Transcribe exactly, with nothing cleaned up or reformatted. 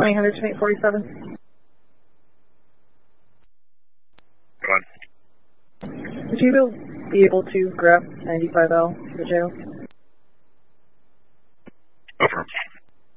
twenty hundred to eight forty-seven. Go on. Would you be able to grab ninety-five L to the jail? Over.